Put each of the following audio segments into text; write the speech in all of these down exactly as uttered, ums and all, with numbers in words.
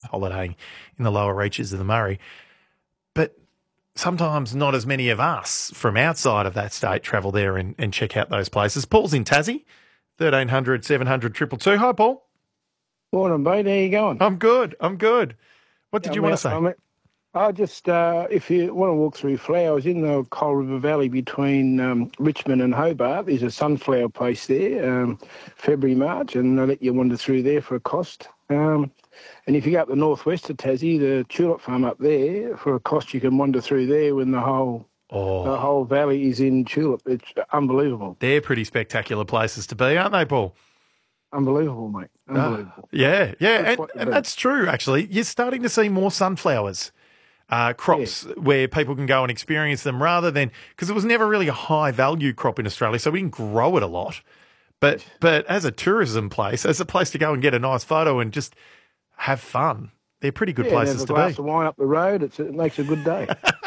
holidaying in the lower reaches of the Murray. But sometimes not as many of us from outside of that state travel there and, and check out those places. Paul's in Tassie, thirteen hundred, seven hundred, two two two. Hi, Paul. Morning, mate. How you going? I'm good. I'm good. What did I'm you want out, to say? I'm out. I just, uh, if you want to walk through flowers, in the Coal River Valley between um, Richmond and Hobart, there's a sunflower place there, um, February, March, and they'll let you wander through there for a cost. Um, and if you go up the northwest of Tassie, the tulip farm up there, for a cost you can wander through there when the whole Oh, the whole valley is in tulip. It's unbelievable. they're pretty spectacular places to be, aren't they, Paul? Unbelievable, mate. Unbelievable. Uh, yeah, yeah, That's and, what you and do. that's true, actually. You're starting to see more sunflowers. Uh, crops where people can go and experience them rather than, because it was never really a high value crop in Australia, so we didn't grow it a lot. But but as a tourism place, as a place to go and get a nice photo and just have fun, they're pretty good Yeah, places have a to glass be. of wine up the road. It's, it makes a good day.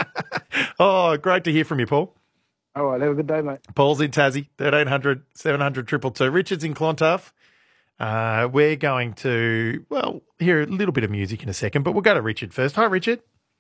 Oh, great to hear from you, Paul. All right, have a good day, mate. Paul's in Tassie, thirteen hundred, seven hundred, two two two. Richard's in Clontarf. Uh, we're going to, well, hear a little bit of music in a second, but we'll go to Richard first. Hi, Richard.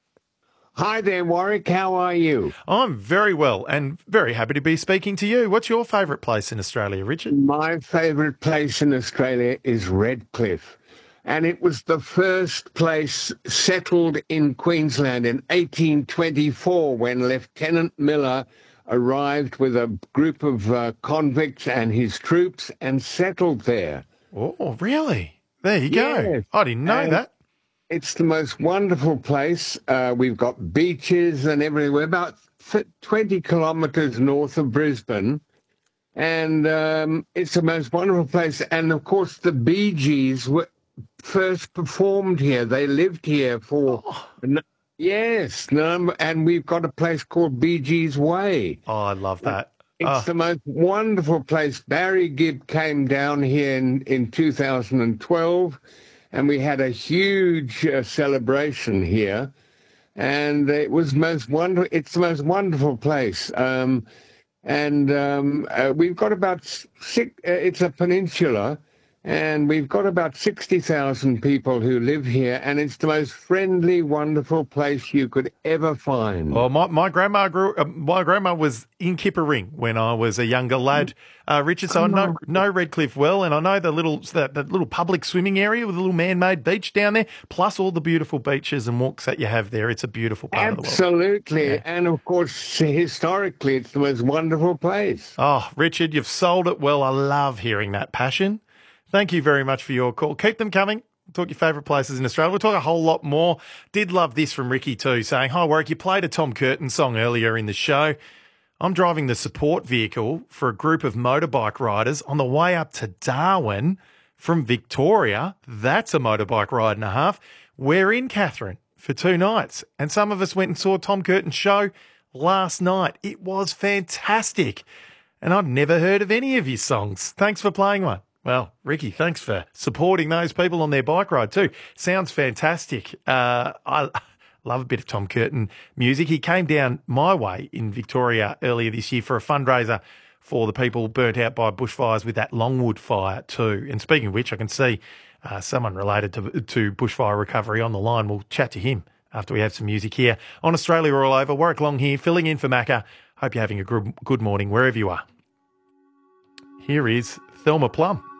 Hi there, Warwick. How are you? I'm very well and very happy to be speaking to you. What's your favourite place in Australia, Richard? My favourite place in Australia is Redcliffe. And it was the first place settled in Queensland in eighteen twenty-four when Lieutenant Miller arrived with a group of uh, convicts and his troops and settled there. Oh, really? There you go. Yes. I didn't know And that. It's the most wonderful place. Uh, we've got beaches and everything. We're about twenty kilometres north of Brisbane. And um, it's the most wonderful place. And, of course, the Bee Gees were first performed here. They lived here for... Oh. Yes. No, and we've got a place called Bee Gees Way. Oh, I love that. It's Oh, the most wonderful place. Barry Gibb came down here in, in two thousand twelve, and we had a huge uh, celebration here, and it was most wonderful. It's the most wonderful place, um, and um, uh, we've got about six. Uh, it's a peninsula, and we've got about sixty thousand people who live here, and it's the most friendly, wonderful place you could ever find. well, my, my grandma grew. Uh, my grandma was in Kippering when I was a younger lad, uh, Richard. So I know, know Redcliffe well, and I know the little that, that little public swimming area with a little man-made beach down there, plus all the beautiful beaches and walks that you have there. It's a beautiful part of the world. Absolutely. Yeah. And of course, historically, it's the most wonderful place. Oh, Richard, you've sold it well. I love hearing that passion. Thank you very much for your call. Keep them coming. We'll talk your favourite places in Australia. We'll talk a whole lot more. Did love this from Ricky too, saying, hi, Warwick, you played a Tom Curtin song earlier in the show. I'm driving the support vehicle for a group of motorbike riders on the way up to Darwin from Victoria. That's a motorbike ride and a half. We're in Katherine for two nights, and some of us went and saw Tom Curtin's show last night. It was fantastic, and I'd never heard of any of his songs. Thanks for playing one. Well, Ricky, thanks for supporting those people on their bike ride too. Sounds fantastic. Uh, I love a bit of Tom Curtin music. He came down my way in Victoria earlier this year for a fundraiser for the people burnt out by bushfires with that Longwood fire too. And speaking of which, I can see uh, someone related to, to bushfire recovery on the line. We'll chat to him after we have some music here on Australia All Over. Warwick Long here, filling in for Macca. Hope you're having a good, good morning wherever you are. Here is Thelma Plum.